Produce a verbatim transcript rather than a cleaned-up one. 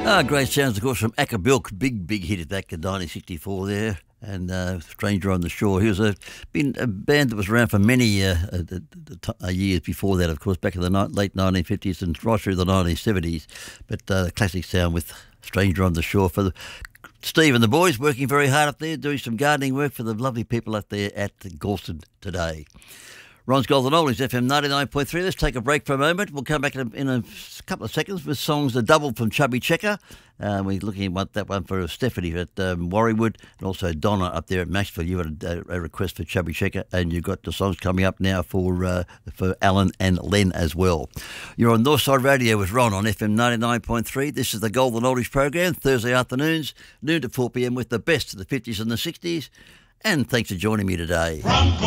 Ah, great sounds, of course, from Acapulco. Big, big hit back in nineteen sixty-four there. And uh, Stranger on the Shore. He was a, been a band that was around for many uh, uh, uh, years before that, of course, back in the ni- late nineteen fifties and right through the nineteen seventies. But uh, classic sound with Stranger on the Shore for the, Steve and the boys working very hard up there, doing some gardening work for the lovely people up there at Galston today. Ron's Golden Oldies, F M ninety-nine point three. Let's take a break for a moment. We'll come back in a, in a couple of seconds with songs, a double from Chubby Checker. Uh, we're looking at that one for Stephanie at um, Warriewood, and also Donna up there at Maxville. You had a, a request for Chubby Checker, and you've got the songs coming up now for uh, for Alan and Len as well. You're on Northside Radio with Ron on F M ninety-nine point three. This is the Golden Oldies program, Thursday afternoons, noon to four p.m. with the best of the fifties and the sixties. And thanks for joining me today.